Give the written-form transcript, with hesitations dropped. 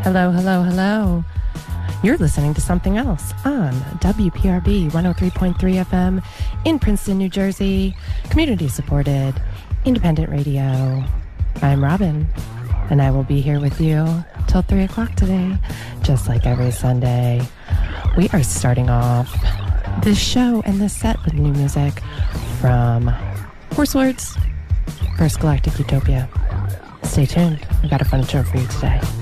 Hello, hello, hello. You're listening to something else on WPRB 103.3 FM in Princeton, New Jersey, community-supported, independent radio. I'm Robin, and I will be here with you till 3 o'clock today, just like every Sunday. We are starting off this show and this set with new music from Horsewords, First Galactic Utopia. Stay tuned. We've got a fun show for you today.